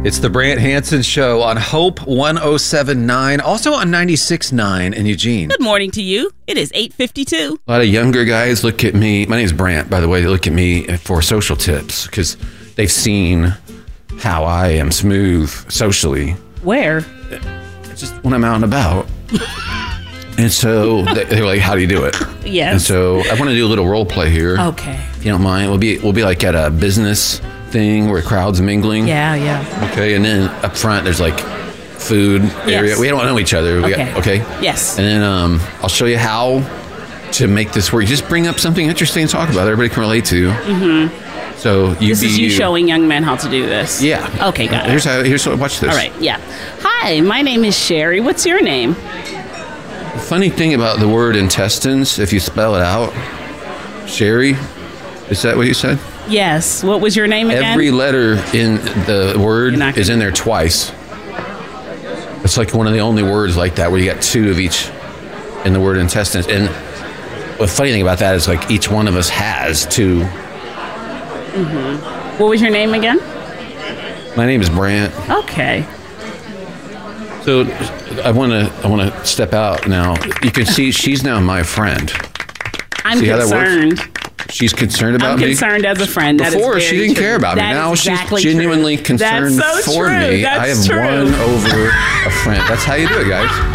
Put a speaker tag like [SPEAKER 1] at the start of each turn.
[SPEAKER 1] It's the Brant Hansen Show on Hope 107.9, also on 96.9 in Eugene.
[SPEAKER 2] Good morning to you. It is 8:52.
[SPEAKER 1] A lot of younger guys look at me. My name's Brant, by the way. They look at me for social tips because they've seen how I am smooth socially.
[SPEAKER 2] Where?
[SPEAKER 1] Just when I'm out and about. And so they're like, how do you do it?
[SPEAKER 2] Yes.
[SPEAKER 1] And so I want to do a little role play here.
[SPEAKER 2] Okay.
[SPEAKER 1] If you don't mind, we'll be like at a business thing where crowds mingling.
[SPEAKER 2] Yeah.
[SPEAKER 1] Okay, and then up front there's like food area.
[SPEAKER 2] Yes.
[SPEAKER 1] We don't know each other. Okay.
[SPEAKER 2] Yes.
[SPEAKER 1] And then I'll show you how to make this work. Just bring up something interesting to talk about that everybody can relate to. Mm-hmm. So
[SPEAKER 2] this is you showing young men how to do this.
[SPEAKER 1] Yeah.
[SPEAKER 2] Okay, got it.
[SPEAKER 1] Here's watch this.
[SPEAKER 2] All right. Yeah. Hi, my name is Sherry. What's your name?
[SPEAKER 1] The funny thing about the word intestines, if you spell it out, Sherry, is that what you said?
[SPEAKER 2] Yes. What was your name again?
[SPEAKER 1] Every letter in the word is in there twice. It's like one of the only words like that where you got two of each in the word intestines. And the funny thing about that is like each one of us has two.
[SPEAKER 2] Mm-hmm. What was your name again?
[SPEAKER 1] My name is Brant.
[SPEAKER 2] Okay.
[SPEAKER 1] So I want to step out now. You can see she's now my friend.
[SPEAKER 2] I'm
[SPEAKER 1] see
[SPEAKER 2] concerned.
[SPEAKER 1] How that works? She's concerned about me?
[SPEAKER 2] I'm concerned as a friend.
[SPEAKER 1] Before, she didn't care about me. Now she's genuinely concerned for me. I have won over a friend. That's how you do it, guys.